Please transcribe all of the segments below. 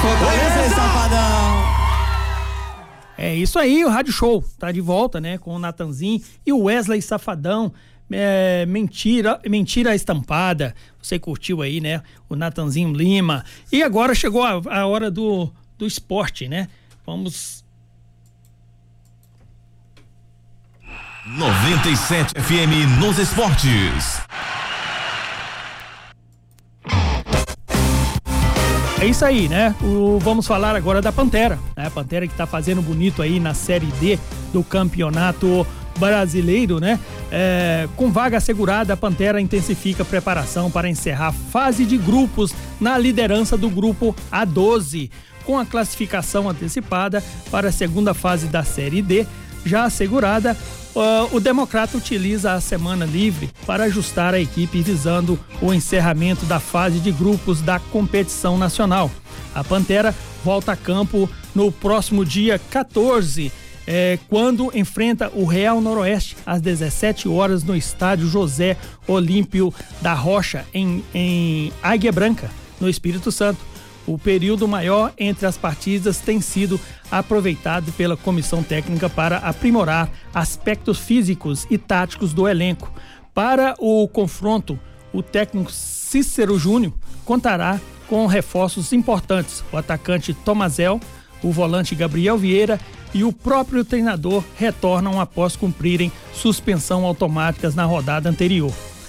Fortaleza, Safadão! É isso aí, o Rádio Show tá de volta, né? Com o Natanzinho e o Wesley Safadão. Mentira estampada. Você curtiu aí, né? O Natanzinho Lima. E agora chegou a hora do esporte, né? Vamos... 97 FM nos esportes. É isso aí, né? Vamos falar agora da Pantera, né? A Pantera que tá fazendo bonito aí na Série D do Campeonato Brasileiro, né? Com vaga assegurada, a Pantera intensifica a preparação para encerrar a fase de grupos na liderança do grupo A12, com a classificação antecipada para a segunda fase da Série D já assegurada. O Democrata utiliza a semana livre para ajustar a equipe visando o encerramento da fase de grupos da competição nacional. A Pantera volta a campo no próximo dia 14, quando enfrenta o Real Noroeste às 17 horas no estádio José Olímpio da Rocha, em Águia Branca, no Espírito Santo. O período maior entre as partidas tem sido aproveitado pela comissão técnica para aprimorar aspectos físicos e táticos do elenco. Para o confronto, o técnico Cícero Júnior contará com reforços importantes. O atacante Tomazel, o volante Gabriel Vieira e o próprio treinador retornam após cumprirem suspensão automáticas na rodada anterior.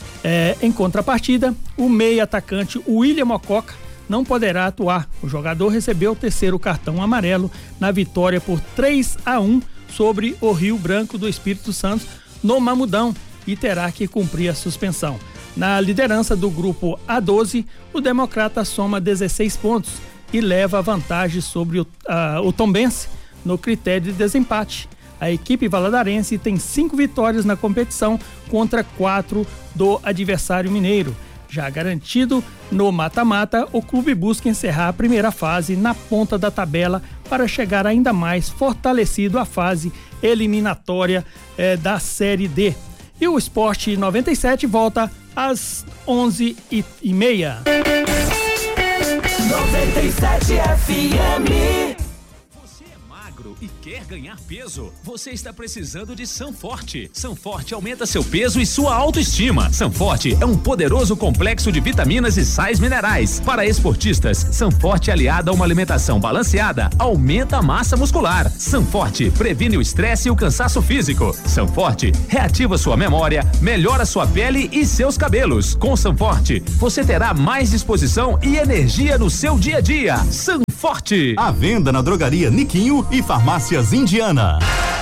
Em contrapartida, o meia atacante William Mococa não poderá atuar. O jogador recebeu o terceiro cartão amarelo na vitória por 3-1 sobre o Rio Branco do Espírito Santo no Mamudão e terá que cumprir a suspensão. Na liderança do grupo A12, o Democrata soma 16 pontos e leva vantagem sobre o Tombense no critério de desempate. A equipe valadarense tem 5 vitórias na competição contra 4 do adversário mineiro. Já garantido no mata-mata, o clube busca encerrar a primeira fase na ponta da tabela para chegar ainda mais fortalecido à fase eliminatória da Série D. E o Esporte 97 volta às 11h30. 97 FM. E quer ganhar peso? Você está precisando de Sanforte. Sanforte aumenta seu peso e sua autoestima. Sanforte é um poderoso complexo de vitaminas e sais minerais. Para esportistas, Sanforte aliada a uma alimentação balanceada aumenta a massa muscular. Sanforte previne o estresse e o cansaço físico. Sanforte reativa sua memória, melhora sua pele e seus cabelos. Com Sanforte, você terá mais disposição e energia no seu dia a dia. Sanforte. À venda na drogaria Niquinho e Farmácias Indiana.